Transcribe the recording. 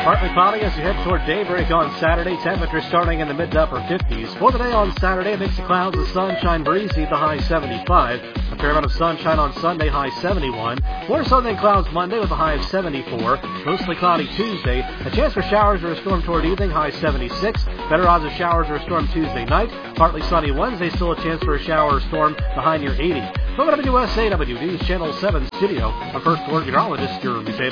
Partly cloudy as you head toward daybreak on Saturday. Temperatures starting in the mid to upper 50s. For the day on Saturday, a mix of clouds and sunshine, breezy, the high 75. A fair amount of sunshine on Sunday, high 71. More sun than clouds Monday with a high of 74. Mostly cloudy Tuesday. A chance for showers or a storm toward evening, high 76. Better odds of showers or a storm Tuesday night. Partly sunny Wednesday, still a chance for a shower or storm, the high near 80. From WSAW News Channel 7 studio, I'm First Alert Meteorologist, your